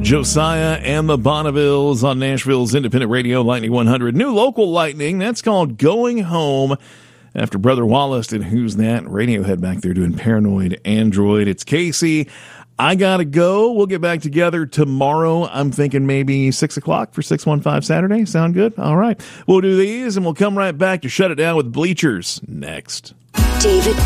Josiah and the Bonnevilles on Nashville's Independent Radio, Lightning 100. New local Lightning, that's called Going Home. After Brother Wallace did Who's That? Radiohead back there doing Paranoid Android. It's Casey. I gotta go. We'll get back together tomorrow. I'm thinking maybe 6 o'clock for 615 Saturday. Sound good? All right. We'll do these and we'll come right back to shut it down with Bleachers next. David